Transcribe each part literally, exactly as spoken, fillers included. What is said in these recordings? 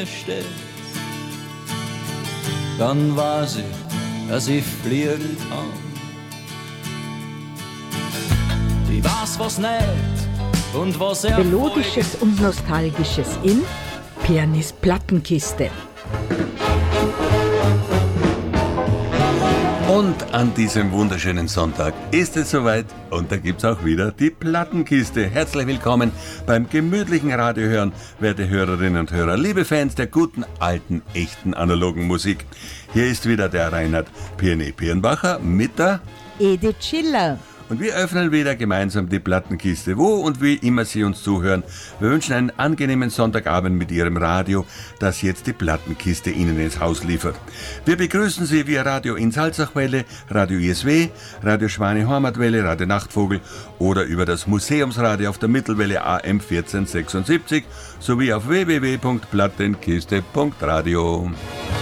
steht, dann weiß ich, dass ich fliegen kann. Ich weiß, was nicht und was er Melodisches und Nostalgisches in Pianis Plattenkiste. Und an diesem wunderschönen Sonntag ist es soweit und da gibt's auch wieder die Plattenkiste. Herzlich willkommen beim gemütlichen Radiohören, werte Hörerinnen und Hörer, liebe Fans der guten, alten, echten, analogen Musik. Hier ist wieder der Reinhard Pirni Pirnbacher mit der Edith Schiller. Und wir öffnen wieder gemeinsam die Plattenkiste, wo und wie immer Sie uns zuhören. Wir wünschen einen angenehmen Sonntagabend mit Ihrem Radio, das jetzt die Plattenkiste Ihnen ins Haus liefert. Wir begrüßen Sie via Radio in Salzachwelle, Radio I S W, Radio Schwane Hormatwelle, Radio Nachtvogel oder über das Museumsradio auf der Mittelwelle A M vierzehn sechsundsiebzig sowie auf w w w punkt plattenkiste punkt radio.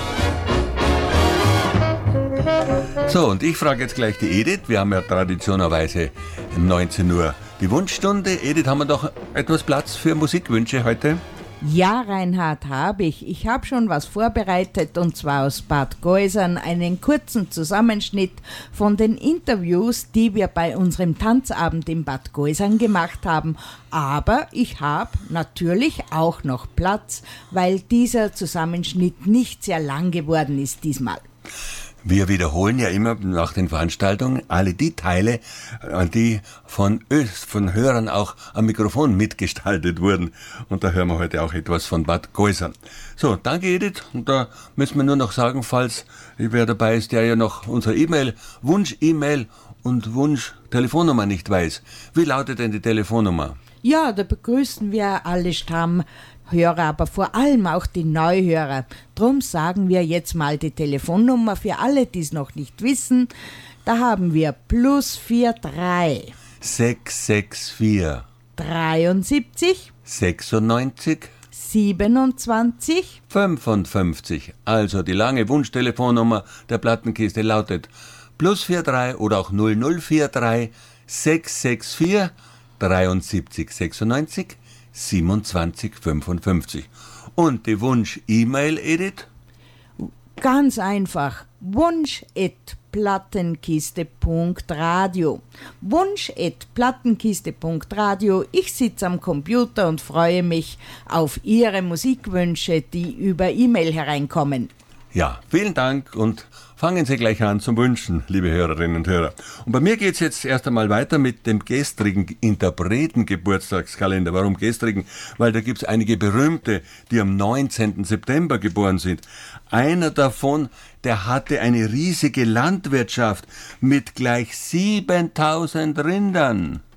So, und ich frage jetzt gleich die Edith. Wir haben ja traditionerweise um neunzehn Uhr die Wunschstunde. Edith, haben wir doch etwas Platz für Musikwünsche heute? Ja, Reinhard, habe ich. Ich habe schon was vorbereitet, und zwar aus Bad Geusern, einen kurzen Zusammenschnitt von den Interviews, die wir bei unserem Tanzabend in Bad Geusern gemacht haben. Aber ich habe natürlich auch noch Platz, weil dieser Zusammenschnitt nicht sehr lang geworden ist diesmal. Wir wiederholen ja immer nach den Veranstaltungen alle die Teile, die von, Ö- von Hörern auch am Mikrofon mitgestaltet wurden. Und da hören wir heute auch etwas von Bad Geusern. So, danke Edith. Und da müssen wir nur noch sagen, falls wer dabei ist, der ja noch unsere E-Mail, Wunsch-E-Mail und Wunsch-Telefonnummer nicht weiß. Wie lautet denn die Telefonnummer? Ja, da begrüßen wir alle Stammhörer, aber vor allem auch die Neuhörer. Drum sagen wir jetzt mal die Telefonnummer für alle, die es noch nicht wissen. Da haben wir plus vier drei sechs sechs vier dreiundsiebzig sechsundneunzig siebenundzwanzig fünfundfünfzig. Also die lange Wunschtelefonnummer der Plattenkiste lautet plus vier drei oder auch null null vier drei sechs sechs vier dreiundsiebzig sechsundneunzig siebenundzwanzig fünfundfünfzig. Und die Wunsch-E-Mail, Edith? Ganz einfach. Wunsch at plattenkiste punkt radio. Wunsch at plattenkiste punkt radio. Ich sitze am Computer und freue mich auf Ihre Musikwünsche, die über E-Mail hereinkommen. Ja, vielen Dank und fangen Sie gleich an zum Wünschen, liebe Hörerinnen und Hörer. Und bei mir geht es jetzt erst einmal weiter mit dem gestrigen Interpreten-Geburtstagskalender. Warum gestrigen? Weil da gibt es einige Berühmte, die am neunzehnten September geboren sind. Einer davon, der hatte eine riesige Landwirtschaft mit gleich siebentausend Rindern.